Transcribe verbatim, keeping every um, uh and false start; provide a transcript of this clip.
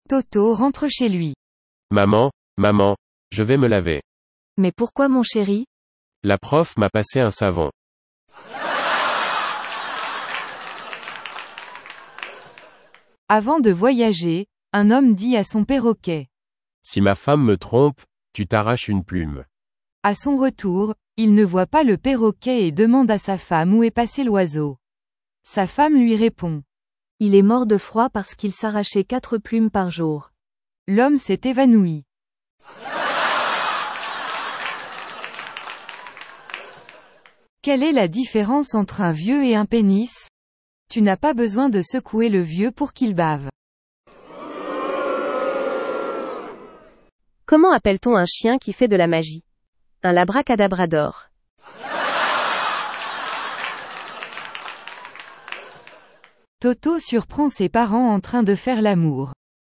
Toto rentre chez lui. Maman, maman, je vais me laver. Mais pourquoi mon chéri? La prof m'a passé un savon. Avant de voyager, un homme dit à son perroquet. Si ma femme me trompe, tu t'arraches une plume. À son retour, il ne voit pas le perroquet et demande à sa femme où est passé l'oiseau. Sa femme lui répond. Il est mort de froid parce qu'il s'arrachait quatre plumes par jour. L'homme s'est évanoui. Quelle est la différence entre un vieux et un pénis? Tu n'as pas besoin de secouer le vieux pour qu'il bave. Comment appelle-t-on un chien qui fait de la magie? Un labracadabrador. Toto surprend ses parents en train de faire l'amour.